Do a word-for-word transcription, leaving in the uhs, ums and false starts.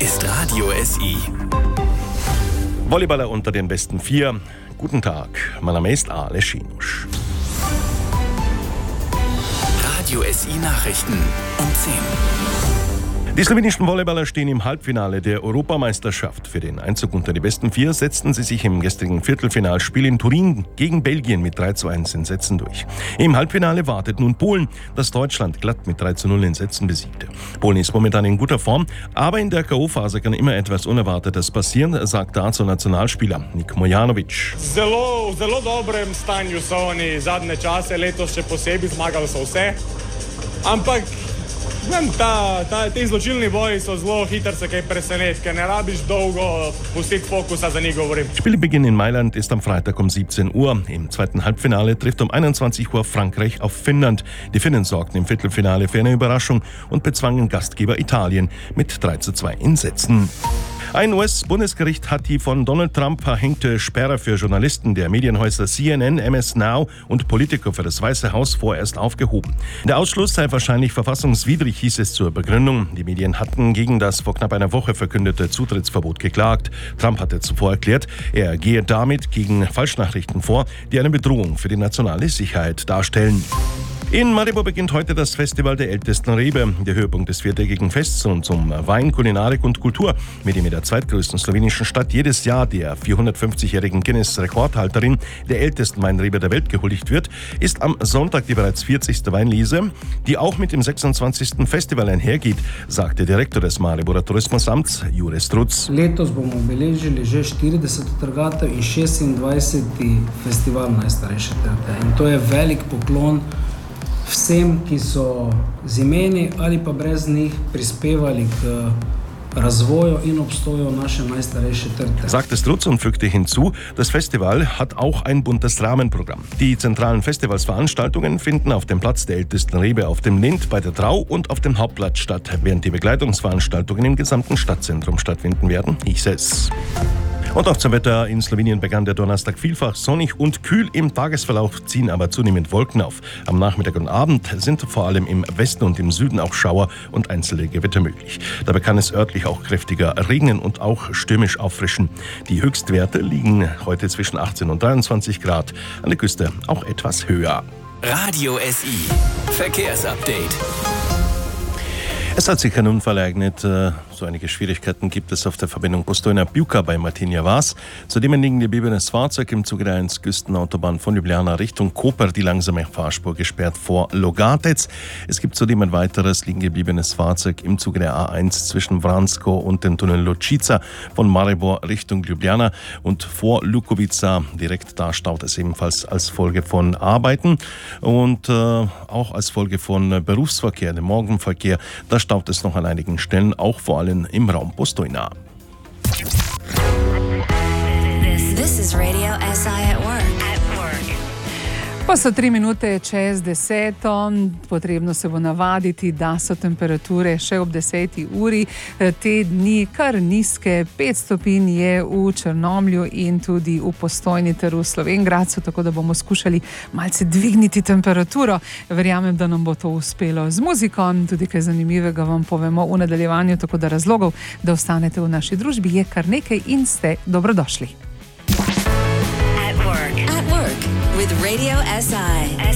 ist Radio S I. Volleyballer unter den besten vier. Guten Tag, mein Name ist Ale Schinusch. Radio S I Nachrichten um zehn. Die slowenischen Volleyballer stehen im Halbfinale der Europameisterschaft. Für den Einzug unter die besten vier setzten sie sich im gestrigen Viertelfinalspiel in Turin gegen Belgien mit drei zu eins in Sätzen durch. Im Halbfinale wartet nun Polen, das Deutschland glatt mit drei zu null in Sätzen besiegte. Polen ist momentan in guter Form, aber in der K O-Phase kann immer etwas Unerwartetes passieren, sagt dazu Nationalspieler Nik Mojanovic. Zelo, zelo dobrem stanju so oni zadnje čase, letos še posebej zmagali so vse. Ampak Vem, ta, ta, te zločilni boji so zelo hitro se kaj preseneti, ker ne rabiš dolgo pustiti fokusa, za njih govorim. Spielbeginn in Mailand ist am Freitag um siebzehn Uhr. Im zweiten Halbfinale trifft um einundzwanzig Uhr Frankreich auf Finnland. Die Finnen sorgten im Viertelfinale für eine Überraschung und bezwangen Gastgeber Italien mit drei zu zwei in Sätzen. Ein U S-Bundesgericht hat die von Donald Trump verhängte Sperre für Journalisten der Medienhäuser C N N, M S Now und Politico für das Weiße Haus vorerst aufgehoben. Der Ausschluss sei wahrscheinlich verfassungswidrig, hieß es zur Begründung. Die Medien hatten gegen das vor knapp einer Woche verkündete Zutrittsverbot geklagt. Trump hatte zuvor erklärt, er gehe damit gegen Falschnachrichten vor, die eine Bedrohung für die nationale Sicherheit darstellen. In Maribor beginnt heute das Festival der ältesten Rebe, der Höhepunkt des viertägigen Fests und um Wein, Kulinarik und Kultur, mit dem in der zweitgrößten slowenischen Stadt jedes Jahr der vierhundertfünfzigjährigen Guinness-Rekordhalterin der ältesten Weinrebe der Welt gehuldigt wird, ist am Sonntag die bereits vierzigste Weinlese, die auch mit dem sechsundzwanzigsten Festival einhergeht, sagte Direktor des Mariborer Tourismusamts Jure Strutz. Letos bomo obeležili že štirideseto trgatev in šestindvajseti festival najstarejše trte. In to je velik poklon vsem, ki so z imeni ali pa brez njih prispevali k razvoju in obstoju naše najstarejše trte. Sagte Strutz und fügte hinzu, das Festival hat auch ein buntes Rahmenprogramm. Die zentralen Festivalsveranstaltungen finden auf dem Platz der ältesten Rebe auf dem Lind bei der Trau und auf dem Hauptplatz statt, während die Begleitungsveranstaltungen im gesamten Stadtzentrum stattfinden werden, hieß es. Und auch zum Wetter. In Slowenien begann der Donnerstag vielfach sonnig und kühl. Im Tagesverlauf ziehen aber zunehmend Wolken auf. Am Nachmittag und Abend sind vor allem im Westen und im Süden auch Schauer und einzelne Gewitter möglich. Dabei kann es örtlich auch kräftiger regnen und auch stürmisch auffrischen. Die Höchstwerte liegen heute zwischen achtzehn und dreiundzwanzig Grad. An der Küste auch etwas höher. Radio S I Verkehrsupdate. Es hat sich ein Unfall ereignet. So einige Schwierigkeiten gibt es auf der Verbindung Postojna-Biuka bei Martinja Vas. Zudem liegen gebliebenes Fahrzeug im Zuge der eins Küstenautobahn von Ljubljana Richtung Koper, die langsame Fahrspur gesperrt vor Logatec. Es gibt zudem ein weiteres liegen gebliebenes Fahrzeug im Zuge der A eins zwischen Vransko und dem Tunnel Lučica von Maribor Richtung Ljubljana und vor Lukovica. Direkt da staut es ebenfalls als Folge von Arbeiten und äh, auch als Folge von Berufsverkehr, dem Morgenverkehr. Da staut es noch an einigen Stellen, auch vor allem im Raum Postojna. This, this is Radio S I at work. At work. Pa so tri minute čez deseto, potrebno se bo navaditi, da so temperature še ob deseti uri. Te dni kar nizke, pet stopinj je v Črnomlju in tudi v Postojni ter v Slovenj Gradcu, tako da bomo skušali malce dvigniti temperaturo. Verjamem, da nam bo to uspelo z muziko, tudi kaj zanimivega vam povemo v nadaljevanju, tako da razlogov, da ostanete v naši družbi, je kar nekaj in ste dobrodošli. At work. At work with Radio S I.